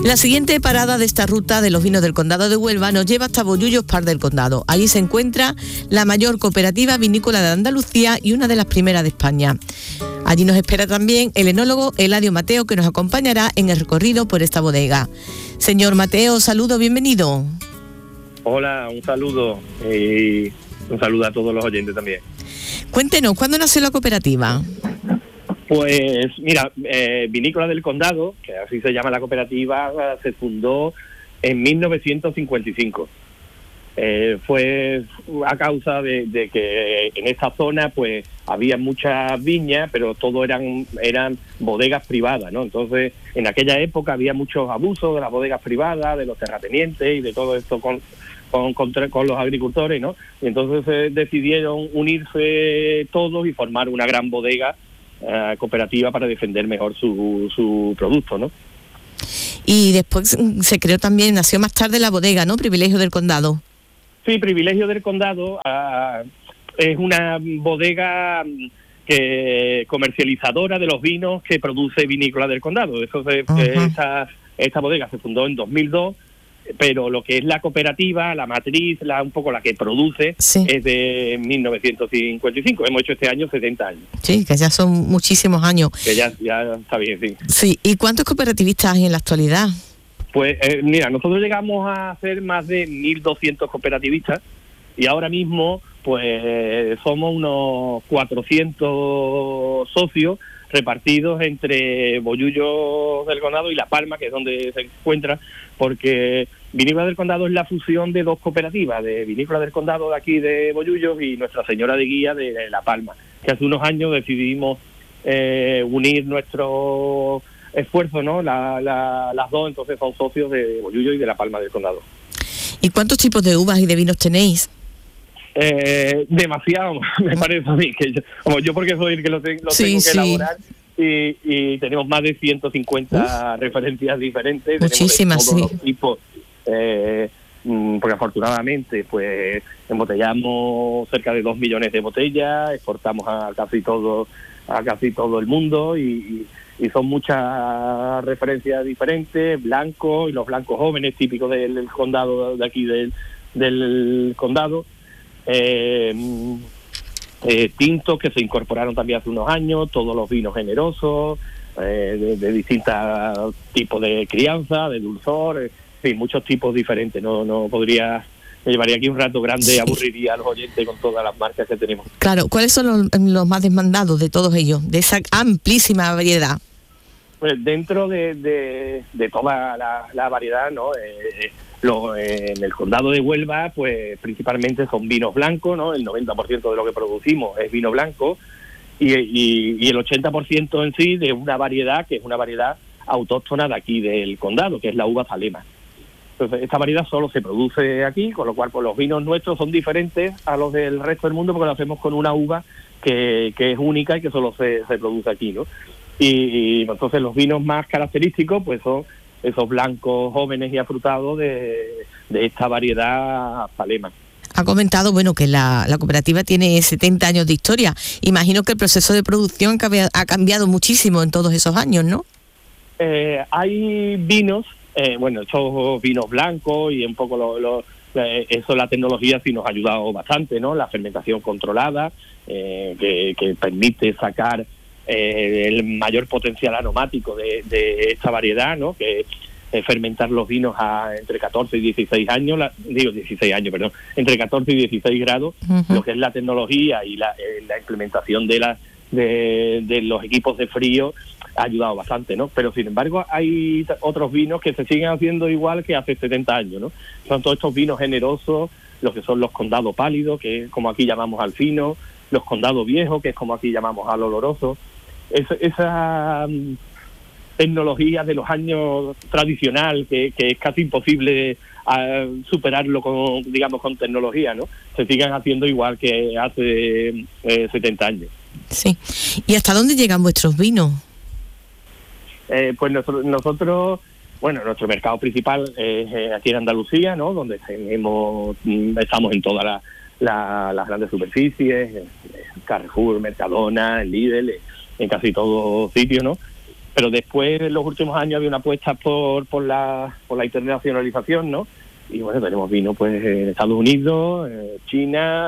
La siguiente parada de esta ruta de los vinos del Condado de Huelva nos lleva hasta Bollullos, Par del Condado. Allí se encuentra la mayor cooperativa vinícola de Andalucía y una de las primeras de España. Allí nos espera también el enólogo Eladio Mateo, que nos acompañará en el recorrido por esta bodega. Señor Mateo, saludo, bienvenido. Hola, un saludo y un saludo a todos los oyentes también. Cuéntenos, ¿cuándo nació la cooperativa? Pues mira, Vinícola del Condado, que así se llama la cooperativa, se fundó en 1955. Fue a causa de que en esta zona pues había muchas viñas, pero todo eran bodegas privadas, ¿no? Entonces, en aquella época había muchos abusos de las bodegas privadas, de los terratenientes y de todo esto con los agricultores, ¿no? Y entonces decidieron unirse todos y formar una gran bodega cooperativa para defender mejor su producto, ¿no? Y después se creó también, nació más tarde la bodega, ¿no? Privilegio del Condado. Sí, Privilegio del Condado es una bodega comercializadora de los vinos que produce Vinícola del Condado. Esta bodega se fundó en 2002, pero lo que es la cooperativa, la matriz, un poco la que produce, sí, es de 1955. Hemos hecho este año 70 años. Sí, que ya son muchísimos años. Que ya está bien, sí. Sí, ¿y cuántos cooperativistas hay en la actualidad? Pues mira, nosotros llegamos a ser más de 1.200 cooperativistas y ahora mismo pues somos unos 400 socios repartidos entre Bollullos del Condado y La Palma, que es donde se encuentra, porque Vinícola del Condado es la fusión de dos cooperativas, de Vinícola del Condado de aquí de Bollullos y Nuestra Señora de Guía de La Palma, que hace unos años decidimos unir nuestro esfuerzo, ¿no? Las dos, entonces son socios de Bollullos y de La Palma del Condado. ¿Y cuántos tipos de uvas y de vinos tenéis? Demasiado, me parece a mí, que yo porque soy el que lo tengo que elaborar, y tenemos más de 150 referencias diferentes. Muchísimas, tenemos de todos los tipos, porque afortunadamente pues embotellamos cerca de 2 millones de botellas, exportamos a casi todo el mundo y son muchas referencias diferentes, blancos y los blancos jóvenes típicos del condado, de aquí del condado. Tintos que se incorporaron también hace unos años, todos los vinos generosos, de distintos tipos de crianza, de dulzor, en fin, muchos tipos diferentes. No podría, me llevaría aquí un rato grande, aburriría a los oyentes con todas las marcas que tenemos. Claro, ¿cuáles son los más demandados de todos ellos, de esa amplísima variedad? Pues dentro de toda la variedad, ¿no? En el condado de Huelva, pues principalmente son vinos blancos, ¿no? El 90% de lo que producimos es vino blanco y el 80% en sí de una variedad que es una variedad autóctona de aquí del condado, que es la uva Zalema. Entonces, esta variedad solo se produce aquí, con lo cual pues, los vinos nuestros son diferentes a los del resto del mundo porque lo hacemos con una uva que es única y que solo se produce aquí, ¿no? Y entonces los vinos más característicos pues son esos blancos jóvenes y afrutados de esta variedad Zalema. Ha comentado, bueno, que la cooperativa tiene 70 años de historia. Imagino que el proceso de producción ha cambiado muchísimo en todos esos años, ¿no? Hay vinos, estos vinos blancos y un poco eso, la tecnología sí nos ha ayudado bastante, ¿no? La fermentación controlada, que permite sacar el mayor potencial aromático de esta variedad, ¿no? Que es fermentar los vinos a entre 14 y 16 años, entre 14 y 16 grados, lo que es la tecnología y la implementación de los equipos de frío ha ayudado bastante, ¿no? Pero sin embargo hay otros vinos que se siguen haciendo igual que hace 70 años, ¿no? Son todos estos vinos generosos, los que son los condados pálidos, que es como aquí llamamos al fino, los condados viejos, que es como aquí llamamos al oloroso. Esa tecnología de los años tradicional, que es casi imposible superarlo con tecnología, ¿no? Se siguen haciendo igual que hace 70 años. Sí. ¿Y hasta dónde llegan vuestros vinos? Pues nosotros, nuestro mercado principal es aquí en Andalucía, ¿no? Donde estamos en todas las grandes superficies, Carrefour, Mercadona, Lidl, en casi todos sitios, ¿no? Pero después, en los últimos años, había una apuesta por la internacionalización, ¿no? Y bueno, tenemos vino pues en Estados Unidos, China,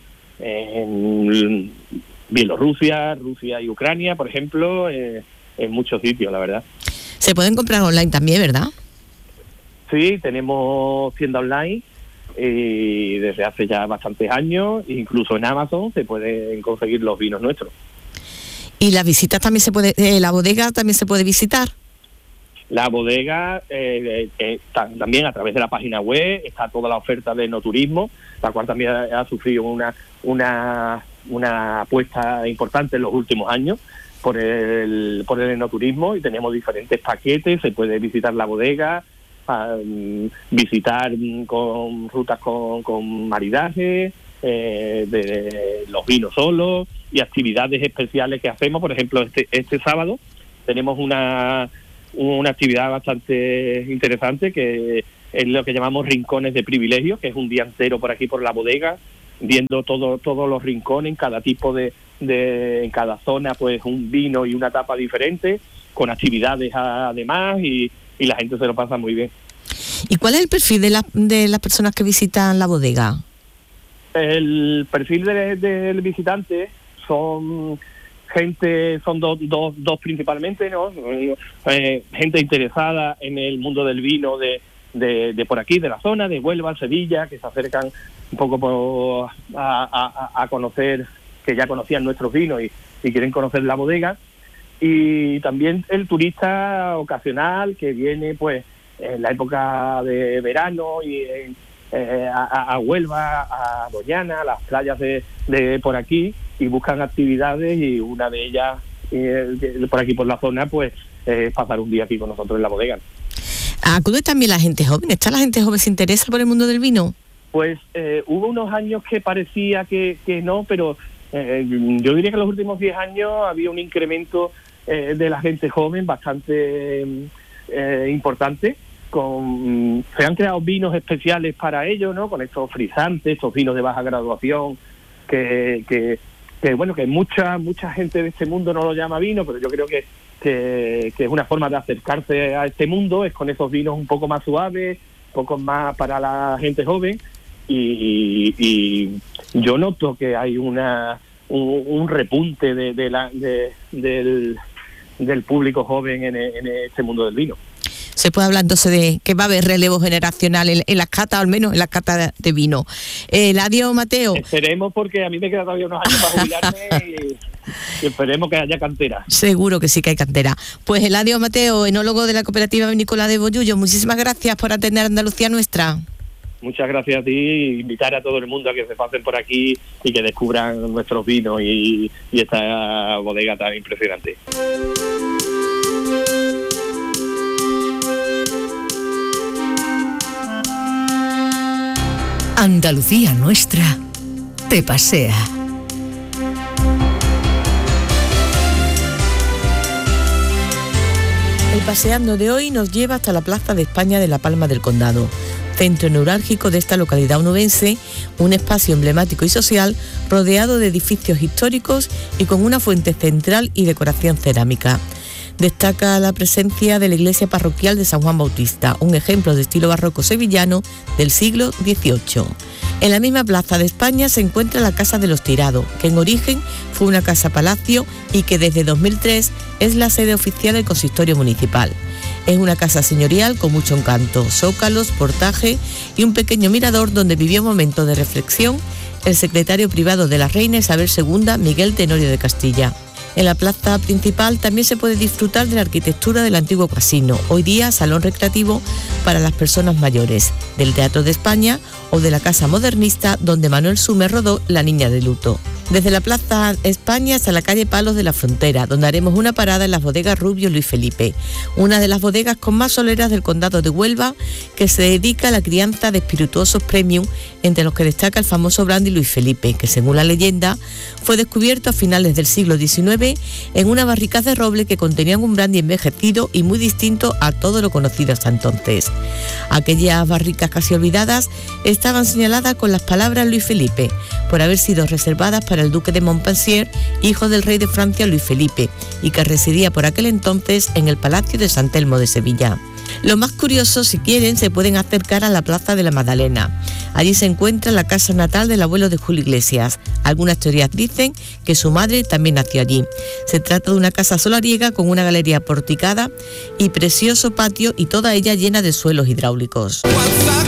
en Bielorrusia, Rusia y Ucrania, por ejemplo, en muchos sitios, la verdad. Se pueden comprar online también, ¿verdad? Sí, tenemos tienda online y desde hace ya bastantes años, incluso en Amazon se pueden conseguir los vinos nuestros. ¿Y las visitas también se puede, la bodega también se puede visitar? La bodega también a través de la página web está toda la oferta de enoturismo, la cual también ha sufrido una apuesta importante en los últimos años por el enoturismo, y tenemos diferentes paquetes. Se puede visitar la bodega, visitar con rutas con maridaje, de los vinos solos y actividades especiales que hacemos. Por ejemplo, este sábado tenemos una actividad bastante interesante que es lo que llamamos rincones de privilegio, que es un día entero por aquí por la bodega, viendo todos los rincones, en cada tipo en cada zona, pues un vino y una tapa diferente, con actividades además, y la gente se lo pasa muy bien. ¿Y cuál es el perfil de las personas que visitan la bodega? El perfil del visitante son dos principalmente, ¿no? Gente interesada en el mundo del vino de por aquí, de la zona, de Huelva, Sevilla, que se acercan un poco a conocer, que ya conocían nuestros vinos y quieren conocer la bodega. Y también el turista ocasional que viene pues en la época de verano y a Huelva, a Doñana, a las playas de por aquí, y buscan actividades, y una de ellas por aquí por la zona pues pasar un día aquí con nosotros en la bodega. ¿Acude también la gente joven? ¿Está la gente joven se interesa por el mundo del vino? Pues hubo unos años que parecía que no, pero yo diría que en los últimos 10 años había un incremento de la gente joven bastante importante. Se han creado vinos especiales para ellos, ¿no? Con estos frisantes, estos vinos de baja graduación, que bueno, que mucha gente de este mundo no lo llama vino, pero yo creo que es una forma de acercarse a este mundo, es con esos vinos un poco más suaves, un poco más para la gente joven, y yo noto que hay un repunte del público joven en este mundo del vino. Se puede hablar entonces de que va a haber relevo generacional en las catas, al menos en las catas de vino. Adiós, Mateo. Esperemos, porque a mí me quedan todavía unos años para jubilarme y esperemos que haya cantera. Seguro que sí que hay cantera. Pues Eladio Mateo, enólogo de la Cooperativa Vinícola de Bollullo, muchísimas gracias por atender Andalucía Nuestra. Muchas gracias a ti, y invitar a todo el mundo a que se pasen por aquí y que descubran nuestros vinos y esta bodega tan impresionante. Andalucía Nuestra te pasea. El paseando de hoy nos lleva hasta la Plaza de España de La Palma del Condado, centro neurálgico de esta localidad onubense, un espacio emblemático y social rodeado de edificios históricos y con una fuente central y decoración cerámica. Destaca la presencia de la iglesia parroquial de San Juan Bautista, un ejemplo de estilo barroco sevillano del siglo XVIII. En la misma Plaza de España se encuentra la Casa de los Tirado, que en origen fue una casa-palacio y que desde 2003 es la sede oficial del consistorio municipal. Es una casa señorial con mucho encanto, zócalos, portaje y un pequeño mirador donde vivió un momento de reflexión el secretario privado de la reina Isabel II, Miguel Tenorio de Castilla. En la plaza principal también se puede disfrutar de la arquitectura del antiguo casino, hoy día salón recreativo para las personas mayores, del Teatro de España o de la casa modernista donde Manuel Sumer rodó La Niña de Luto. Desde la Plaza España hasta la calle Palos de la Frontera, donde haremos una parada en las bodegas Rubio Luis Felipe, una de las bodegas con más soleras del condado de Huelva, que se dedica a la crianza de espirituosos premium, entre los que destaca el famoso brandy Luis Felipe, que según la leyenda fue descubierto a finales del siglo XIX en una barricas de roble que contenían un brandy envejecido y muy distinto a todo lo conocido hasta entonces. Aquellas barricas casi olvidadas estaban señaladas con las palabras Luis Felipe, por haber sido reservadas para el duque de Montpensier, hijo del rey de Francia Luis Felipe, y que residía por aquel entonces en el Palacio de San Telmo de Sevilla. Lo más curioso, si quieren, se pueden acercar a la Plaza de la Magdalena. Allí se encuentra la casa natal del abuelo de Julio Iglesias. Algunas teorías dicen que su madre también nació allí. Se trata de una casa solariega con una galería porticada y precioso patio, y toda ella llena de suelos hidráulicos.